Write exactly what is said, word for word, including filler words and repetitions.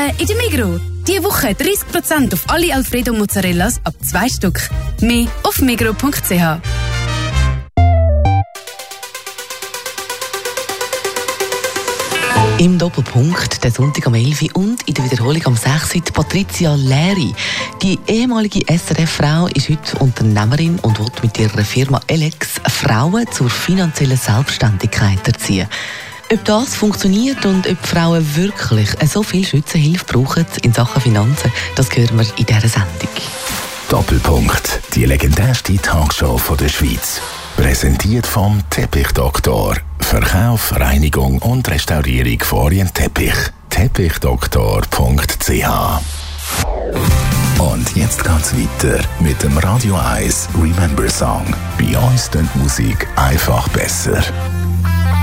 Mozzarella in der Migros. Diese Woche dreißig Prozent auf alle Alfredo Mozzarellas ab zwei Stück. Mehr auf migros punkt c h. Im Doppelpunkt, der Sonntag am elf Uhr und in der Wiederholung am sechs Uhr Patricia Leri. Die ehemalige S R F-Frau ist heute Unternehmerin und will mit ihrer Firma Elex Frauen zur finanziellen Selbstständigkeit erziehen. Ob das funktioniert und ob Frauen wirklich so viel Schützenhilfe brauchen in Sachen Finanzen, das hören wir in dieser Sendung. Doppelpunkt, die legendärste Talkshow von der Schweiz. Präsentiert vom Teppichdoktor. Verkauf, Reinigung und Restaurierung von Orientteppich. Teppichdoktor punkt c h. Und jetzt geht's weiter mit dem Radio eins Remember Song. Bei uns klingt Musik einfach besser.